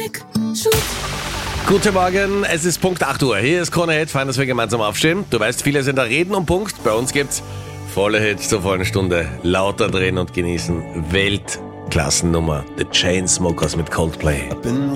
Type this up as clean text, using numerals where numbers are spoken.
Guten Morgen, es ist Punkt 8 Uhr. Hier ist Krone Hit, fein, dass wir gemeinsam aufstehen. Du weißt, viele sind da reden um Punkt. Bei uns gibt's volle Hits zur vollen Stunde. Lauter drehen und genießen. Weltklassennummer. The Chainsmokers mit Coldplay.